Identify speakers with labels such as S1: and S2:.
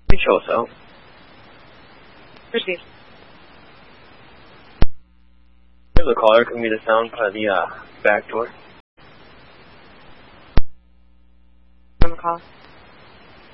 S1: Please show us out.
S2: Received.
S1: Here's the caller. Can be the sound by the back door.
S2: On the call.